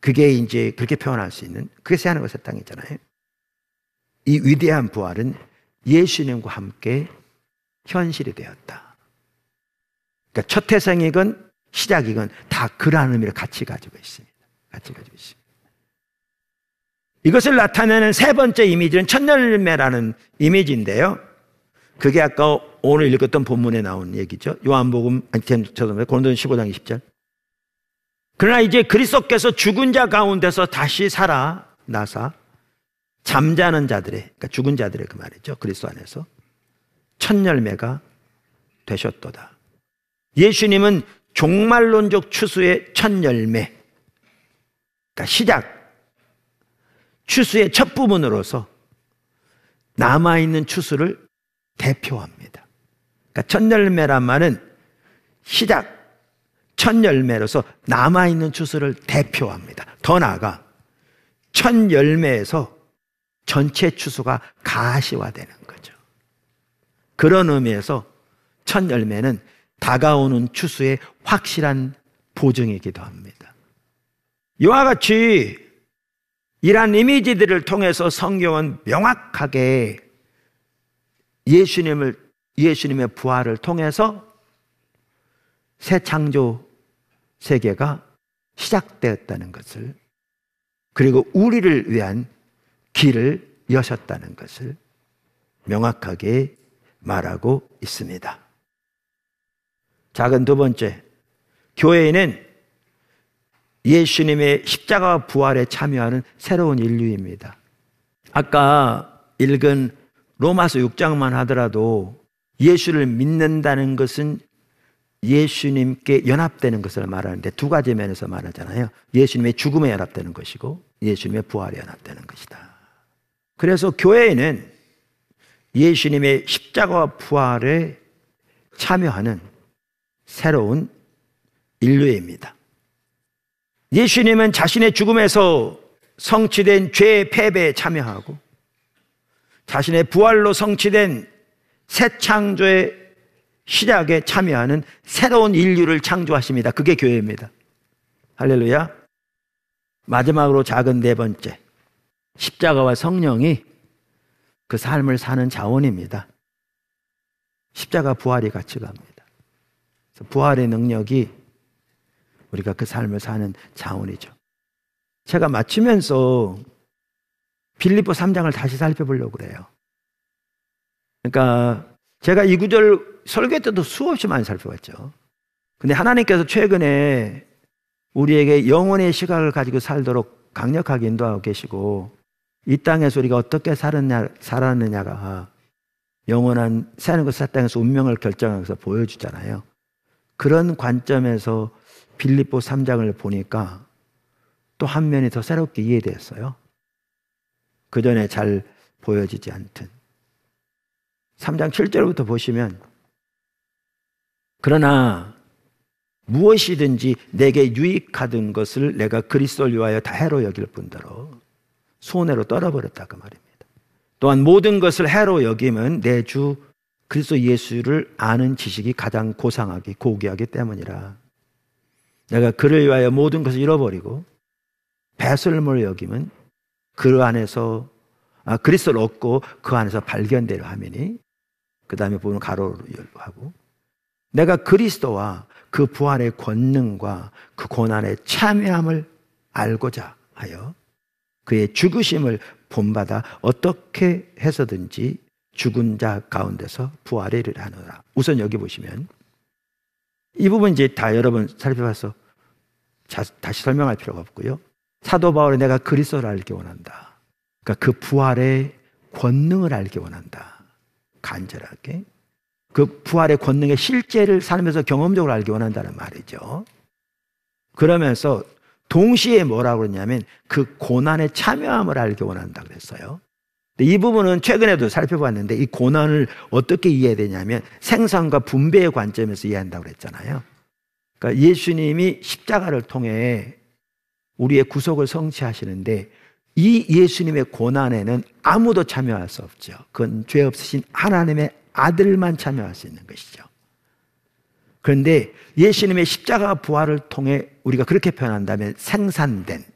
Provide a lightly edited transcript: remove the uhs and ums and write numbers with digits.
그게 이제 그렇게 표현할 수 있는, 그게 새하늘과 새 땅이잖아요. 이 위대한 부활은 예수님과 함께 현실이 되었다. 그러니까 첫 태생이건 시작이건 다 그러한 의미를 같이 가지고 있습니다. 같이 가지고 있습니다. 이것을 나타내는 세 번째 이미지는 첫 열매라는 이미지인데요. 그게 아까 오늘 읽었던 본문에 나온 얘기죠. 요한복음, 고린도전 15장 20절. 그러나 이제 그리스도께서 죽은 자 가운데서 다시 살아나사 잠자는 자들의, 그러니까 죽은 자들의 그 말이죠. 그리스도 안에서 첫 열매가 되셨도다. 예수님은 종말론적 추수의 첫 열매, 그러니까 시작, 추수의 첫 부분으로서 남아있는 추수를 대표합니다. 그러니까 첫 열매란 말은 시작, 첫 열매로서 남아있는 추수를 대표합니다. 더 나아가 첫 열매에서 전체 추수가 가시화되는 거죠. 그런 의미에서 첫 열매는 다가오는 추수의 확실한 보증이기도 합니다. 이와 같이 이러한 이미지들을 통해서 성경은 명확하게 예수님의 부활을 통해서 새 창조 세계가 시작되었다는 것을, 그리고 우리를 위한 길을 여셨다는 것을 명확하게 말하고 있습니다. 작은 두 번째, 교회는 예수님의 십자가 부활에 참여하는 새로운 인류입니다. 아까 읽은 로마서 6장만 하더라도 예수를 믿는다는 것은 예수님께 연합되는 것을 말하는데 두 가지 면에서 말하잖아요. 예수님의 죽음에 연합되는 것이고 예수님의 부활에 연합되는 것이다. 그래서 교회에는 예수님의 십자가와 부활에 참여하는 새로운 인류입니다. 예수님은 자신의 죽음에서 성취된 죄의 패배에 참여하고 자신의 부활로 성취된 새 창조의 시작에 참여하는 새로운 인류를 창조하십니다. 그게 교회입니다. 할렐루야. 마지막으로 작은 네 번째, 십자가와 성령이 그 삶을 사는 자원입니다. 십자가 부활이 같이 갑니다. 그래서 부활의 능력이 우리가 그 삶을 사는 자원이죠. 제가 마치면서 빌립보 3장을 다시 살펴보려고 그래요. 그러니까 제가 이 구절 설교 때도 수없이 많이 살펴봤죠. 근데 하나님께서 최근에 우리에게 영혼의 시각을 가지고 살도록 강력하게 인도하고 계시고, 이 땅에서 우리가 어떻게 살았느냐가 영원한 새하늘과 새 땅에서 운명을 결정하면서 보여주잖아요. 그런 관점에서 빌립보 3장을 보니까 또 한 면이 더 새롭게 이해됐어요. 그 전에 잘 보여지지 않던 3장 7절부터 보시면, 그러나 무엇이든지 내게 유익하던 것을 내가 그리스도를 위하여 다 해로 여길 뿐더러 손해로 떨어버렸다 그 말입니다. 또한 모든 것을 해로 여김은 내 주 그리스도 예수를 아는 지식이 가장 고상하기 고귀하기 때문이라. 내가 그를 위하여 모든 것을 잃어버리고 배설물을 여김은 그 안에서 그리스도를 얻고 그 안에서 발견되려 함이니, 그 다음에 보면 가로로 하고, 내가 그리스도와 그 부활의 권능과 그 고난의 참여함을 알고자 하여 그의 죽으심을 본받아 어떻게 해서든지 죽은 자 가운데서 부활에 이르하노라. 우선 여기 보시면 이 부분 이제 다 여러분 살펴봐서 다시 설명할 필요가 없고요. 사도 바울이 내가 그리스도를 알기 원한다. 그러니까 그 부활의 권능을 알기 원한다. 간절하게. 그 부활의 권능의 실제를 살면서 경험적으로 알기 원한다는 말이죠. 그러면서 동시에 뭐라고 그러냐면 그 고난에 참여함을 알기 원한다 그랬어요. 이 부분은 최근에도 살펴봤는데 이 고난을 어떻게 이해해야 되냐면 생산과 분배의 관점에서 이해한다고 그랬잖아요. 그러니까 예수님이 십자가를 통해 우리의 구속을 성취하시는데 이 예수님의 고난에는 아무도 참여할 수 없죠. 그건 죄 없으신 하나님의 아들만 참여할 수 있는 것이죠. 그런데 예수님의 십자가 부활을 통해 우리가 그렇게 표현한다면 생산된,